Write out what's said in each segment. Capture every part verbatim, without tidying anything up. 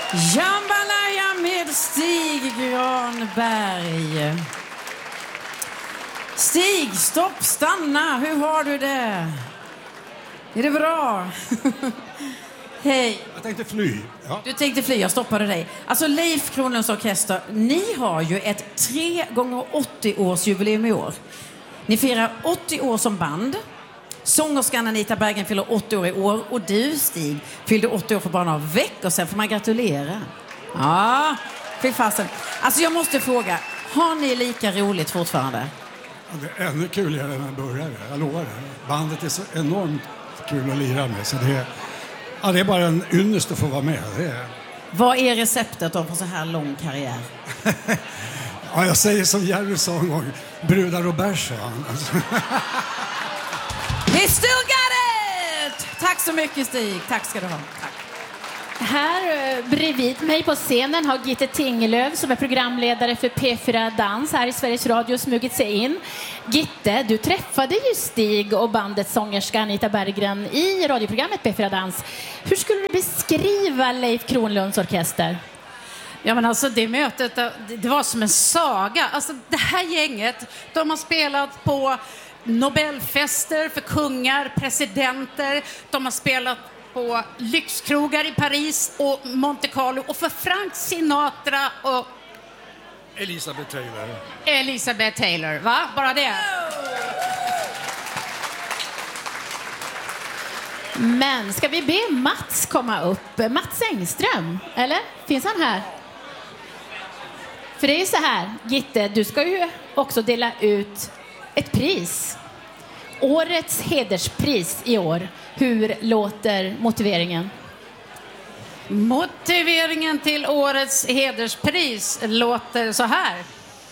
Jambalaya med Stig Granberg. Stig, stopp, stanna. Hur har du det? Är det bra? Hej. Jag tänkte fly. Ja. Du tänkte fly, jag stoppade dig. Alltså Leif Kronlunds orkester, ni har ju ett tre gånger åttio-årsjubileum i år. Ni firar åttio år som band. Sångerskan Anita Berggren fyller åttio år i år. Och du, Stig, fyllde åttio år för bara några veckor sedan. Får man gratulera. Ja, fy fasen. Alltså jag måste fråga, har ni lika roligt fortfarande? Ja, det är ännu kuligare än jag började, jag lovar det. Bandet är så enormt kul att lira med. Så det är, ja, det är bara en ynnest att få vara med. Det är... Vad är receptet då på så här lång karriär? Ja, jag säger som Jerry sa en gång, brudar och bärs. He still got it! Tack så mycket, Stig. Tack ska du ha. Tack. Här eh, bredvid mig på scenen har Gitte Tingelöv som är programledare för P fyra Dans här i Sveriges Radio smugit sig in. Gitte, du träffade ju Stig och bandets sångerska Anita Berggren i radioprogrammet P fyra Dans. Hur skulle du beskriva Leif Kronlunds orkester? Ja, men alltså det mötet, det var som en saga. Alltså det här gänget, de har spelat på Nobelfester för kungar, presidenter. De har spelat på lyxkrogar i Paris och Monte Carlo. Och för Frank Sinatra och Elizabeth Taylor. Elizabeth Taylor, va? Bara det. Men ska vi be Mats komma upp? Mats Engström, eller? Finns han här? För det är ju så här, Gitte, du ska ju också dela ut ett pris. Årets hederspris i år. Hur låter motiveringen? Motiveringen till årets hederspris låter så här.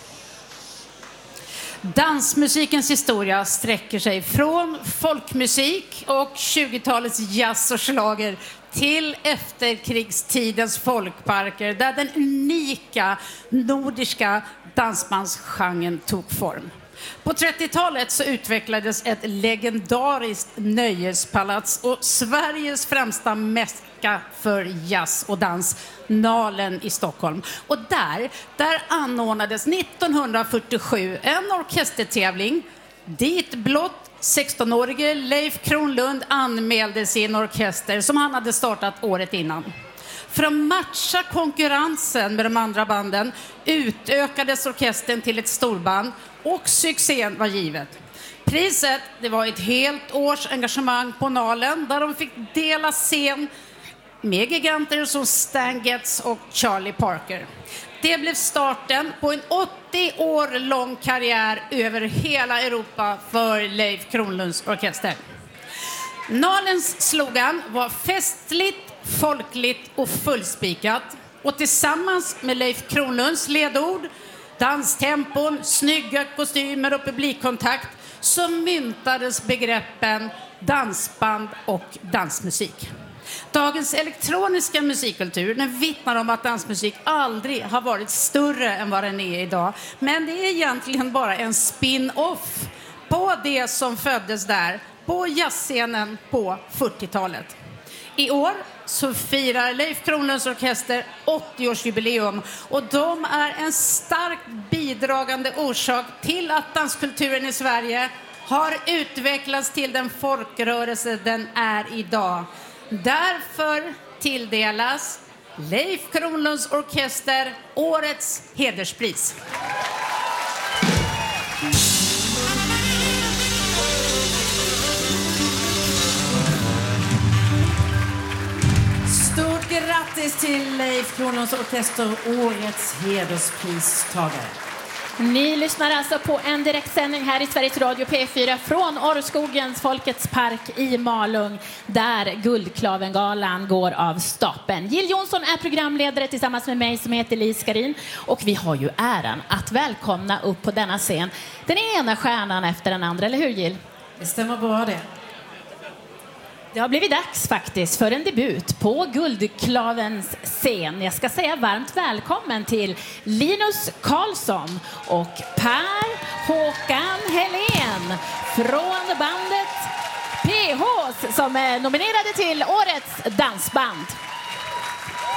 Dansmusikens historia sträcker sig från folkmusik och tjugotalets jazz och schlager till efterkrigstidens folkparker där den unika nordiska dansbandsgenren tog form. På trettiotalet så utvecklades ett legendariskt nöjespalats och Sveriges främsta mäska för jazz och dans, Nalen i Stockholm. Och där, där anordnades nittonhundrafyrtiosju en orkestertävling dit blott sexton-årige Leif Kronlund anmälde sin orkester som han hade startat året innan. För att matcha konkurrensen med de andra banden utökades orkestern till ett storband och succén var givet. Priset, det var ett helt års engagemang på Nalen där de fick dela scen med giganter som Stan Getz och Charlie Parker. Det blev starten på en åttio år lång karriär över hela Europa för Leif Kronlunds orkester. Nalens slogan var festligt, folkligt och fullspikat. Och tillsammans med Leif Kronlunds ledord, danstempon, snygga kostymer och publikkontakt så myntades begreppen dansband och dansmusik. Dagens elektroniska musikkultur den vittnar om att dansmusik aldrig har varit större än vad den är idag. Men det är egentligen bara en spin-off på det som föddes där på jazzscenen på fyrtiotalet. I år så firar Leif Kronlunds orkester åttio-årsjubileum och de är en starkt bidragande orsak till att danskulturen i Sverige har utvecklats till den folkrörelse den är idag. Därför tilldelas Leif Kronlunds orkester årets hederspris. Stort grattis till Leif Kronlunds orkester, årets hederspristagare. Ni lyssnar alltså på en direktsändning här i Sveriges Radio P fyra från Orrskogens Folkets park i Malung där Guldklavengalan går av stapeln. Jill Johnson är programledare tillsammans med mig som heter Lis Skarin och vi har ju äran att välkomna upp på denna scen den ena stjärnan efter den andra, eller hur Jill? Det stämmer bra det. Det har blivit dags faktiskt för en debut på Guldklavens scen. Jag ska säga varmt välkommen till Linus Karlsson och Per Håkan Helén från bandet P H som är nominerade till årets dansband.